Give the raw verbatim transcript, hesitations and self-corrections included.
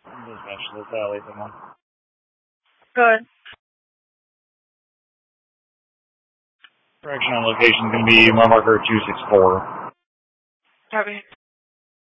Dispatch to this alley, someone. Good. Correction on location is going to be mile marker two six four. Copy.